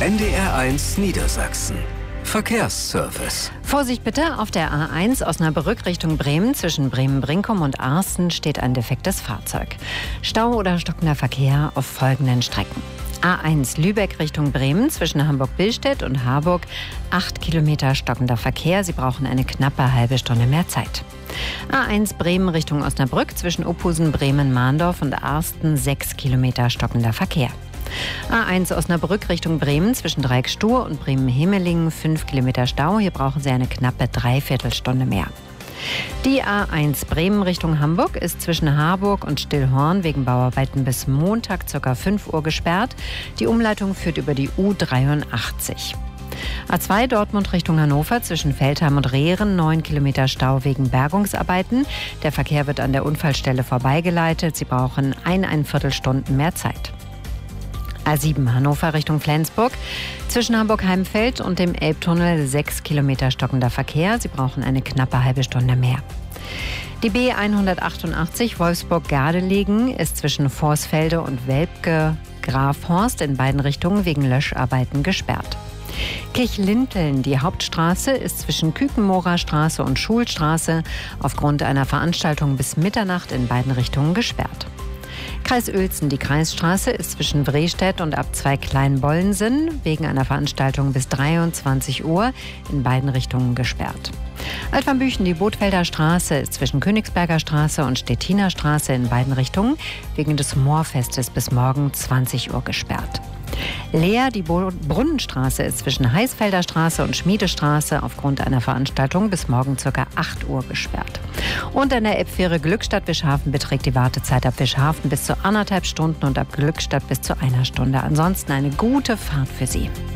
NDR1 Niedersachsen. Verkehrsservice. Vorsicht bitte, auf der A1 Osnabrück Richtung Bremen zwischen Bremen-Brinkum und Arsten steht ein defektes Fahrzeug. Stau oder stockender Verkehr auf folgenden Strecken. A1 Lübeck Richtung Bremen zwischen Hamburg-Billstedt und Harburg 8 Kilometer stockender Verkehr. Sie brauchen eine knappe halbe Stunde mehr Zeit. A1 Bremen Richtung Osnabrück zwischen Ophusen, Bremen, Mahndorf und Arsten 6 Kilometer stockender Verkehr. A1 Osnabrück Richtung Bremen zwischen Dreieckstur und Bremen-Hemelingen 5 Kilometer Stau. Hier brauchen Sie eine knappe Dreiviertelstunde mehr. Die A1 Bremen Richtung Hamburg ist zwischen Harburg und Stillhorn wegen Bauarbeiten bis Montag ca. 5 Uhr gesperrt. Die Umleitung führt über die U83. A2 Dortmund Richtung Hannover zwischen Veltheim und Rehren 9 Kilometer Stau wegen Bergungsarbeiten. Der Verkehr wird an der Unfallstelle vorbeigeleitet. Sie brauchen 1,25 Stunden mehr Zeit. A7 Hannover Richtung Flensburg. Zwischen Hamburg-Heimfeld und dem Elbtunnel 6 Kilometer stockender Verkehr. Sie brauchen eine knappe halbe Stunde mehr. Die B188 Wolfsburg-Gardelegen ist zwischen Vorsfelde und Welpke-Grafhorst in beiden Richtungen wegen Löscharbeiten gesperrt. Kirchlinteln, die Hauptstraße, ist zwischen Kükenmorer Straße und Schulstraße aufgrund einer Veranstaltung bis Mitternacht in beiden Richtungen gesperrt. Kreis Uelzen, die Kreisstraße, ist zwischen Wrestedt und Abzweig Kleinbollensen wegen einer Veranstaltung bis 23 Uhr in beiden Richtungen gesperrt. Altvanbüchen, die Bothfelder Straße, ist zwischen Königsberger Straße und Stettiner Straße in beiden Richtungen wegen des Moorfestes bis morgen 20 Uhr gesperrt. Leer, die Brunnenstraße, ist zwischen Heißfelder Straße und Schmiedestraße aufgrund einer Veranstaltung bis morgen ca. 8 Uhr gesperrt. Und an der Elbfähre Glückstadt-Wischhafen beträgt die Wartezeit ab Wischhafen bis zu 1,5 Stunden und ab Glückstadt bis zu 1 Stunde. Ansonsten eine gute Fahrt für Sie.